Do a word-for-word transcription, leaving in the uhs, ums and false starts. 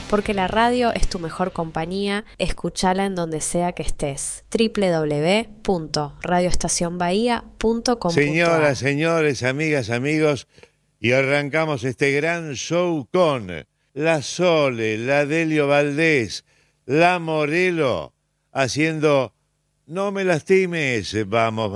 porque la radio es tu mejor compañía. Escúchala en donde sea que estés. doble u doble u doble u punto radio estación bahía punto com punto a r. Señoras, señores, amigas, amigos, y arrancamos este gran show con la Sole, la Delio Valdés, la Morelo, haciendo No me lastimes. Vamos.